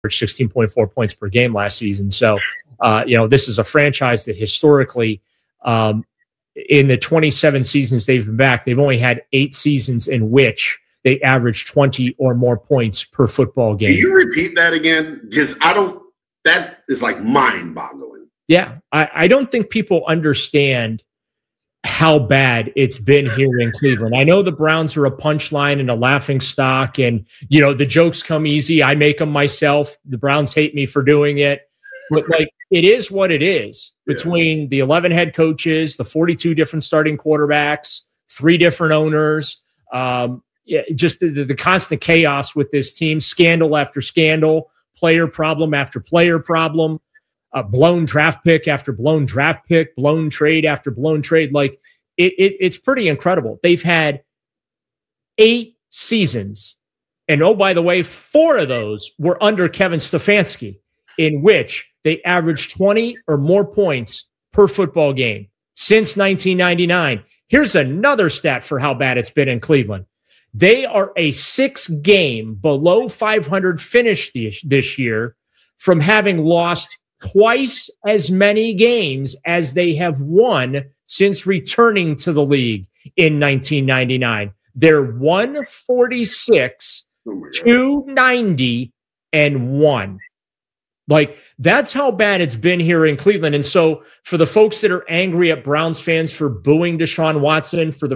16.4 points per game last season. So, this is a franchise that historically, in the 27 seasons they've been back, they've only had 8 seasons in which they averaged 20 or more points per football game. Can you repeat that again? Because that is like mind-boggling. Yeah, I don't think people understand how bad it's been here in Cleveland. I know the Browns are a punchline and a laughing stock, and the jokes come easy. I make them myself. The Browns hate me for doing it, but it is what it is. Between the 11 head coaches, the 42 different starting quarterbacks, 3 different owners, just the constant chaos with this team, scandal after scandal, player problem after player problem. Blown draft pick after blown draft pick, blown trade after blown trade. It's pretty incredible. They've had 8 seasons. And oh, by the way, 4 of those were under Kevin Stefanski, in which they averaged 20 or more points per football game since 1999. Here's another stat for how bad it's been in Cleveland. They are a 6-game below 500 finish this year from having lost twice as many games as they have won since returning to the league in 1999. They're 146, 290, and 1. That's how bad it's been here in Cleveland. And so for the folks that are angry at Browns fans for booing Deshaun Watson, for the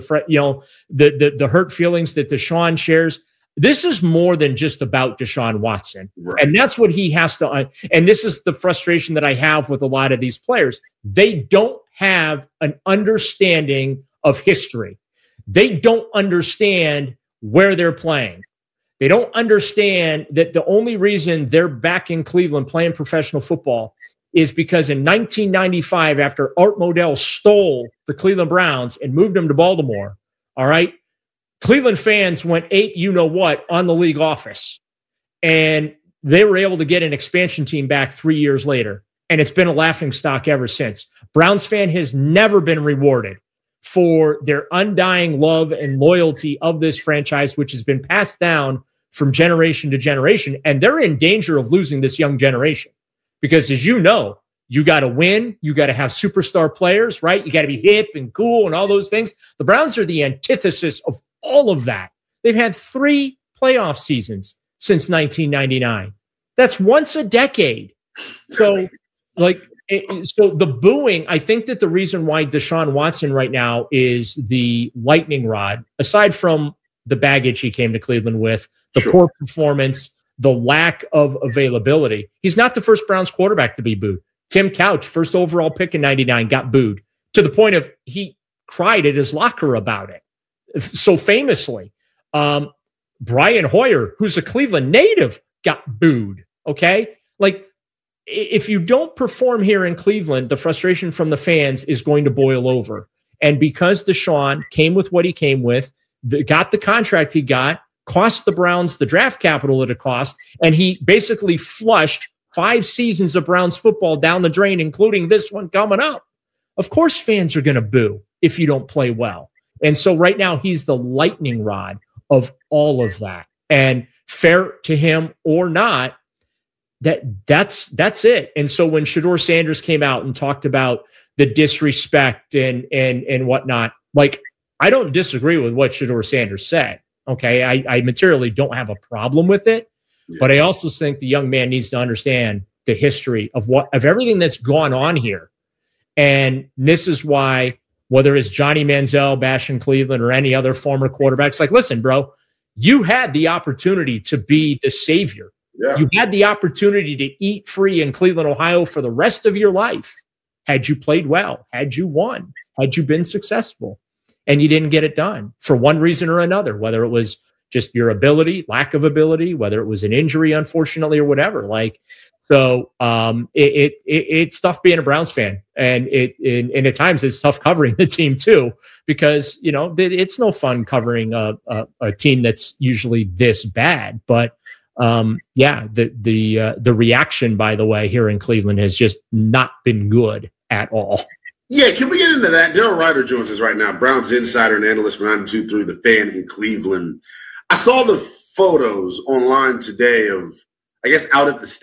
hurt feelings that Deshaun shares, this is more than just about Deshaun Watson. Right. And that's what he has to, and this is the frustration that I have with a lot of these players. They don't have an understanding of history. They don't understand where they're playing. They don't understand that the only reason they're back in Cleveland playing professional football is because in 1995, after Art Modell stole the Cleveland Browns and moved them to Baltimore, all right, Cleveland fans went 8 you-know-what on the league office, and they were able to get an expansion team back 3 years later, and it's been a laughingstock ever since. Browns fan has never been rewarded for their undying love and loyalty of this franchise, which has been passed down from generation to generation, and they're in danger of losing this young generation because, as you know, you got to win. You got to have superstar players, right? You got to be hip and cool and all those things. The Browns are the antithesis of all of that. They've had 3 playoff seasons since 1999. That's once a decade. So, so the booing, I think that the reason why Deshaun Watson right now is the lightning rod, aside from the baggage he came to Cleveland with, the poor performance, the lack of availability. He's not the first Browns quarterback to be booed. Tim Couch, first overall pick in 99, got booed to the point of he cried at his locker about it. So famously, Brian Hoyer, who's a Cleveland native, got booed. Okay. If you don't perform here in Cleveland, the frustration from the fans is going to boil over. And because Deshaun came with what he came with, got the contract he got, cost the Browns the draft capital that it cost, and he basically flushed 5 seasons of Browns football down the drain, including this one coming up. Of course, fans are going to boo if you don't play well. And so right now, he's the lightning rod of all of that. And fair to him or not, that's it. And so when Shedeur Sanders came out and talked about the disrespect and whatnot, I don't disagree with what Shedeur Sanders said. Okay, I materially don't have a problem with it, but I also think the young man needs to understand the history of everything that's gone on here. And this is why, whether it's Johnny Manziel bashing Cleveland or any other former quarterbacks, listen, bro, you had the opportunity to be the savior. Yeah. You had the opportunity to eat free in Cleveland, Ohio for the rest of your life. Had you played well, had you won, had you been successful, and you didn't get it done for one reason or another, whether it was just your ability, lack of ability, whether it was an injury, unfortunately, or whatever. It's tough being a Browns fan, and at times it's tough covering the team too, because it's no fun covering a team that's usually this bad. But the reaction, by the way, here in Cleveland has just not been good at all. Yeah, can we get into that? Daryl Ryder joins us right now, Browns insider and analyst for 92.3 The Fan in Cleveland. I saw the photos online today of, I guess out at the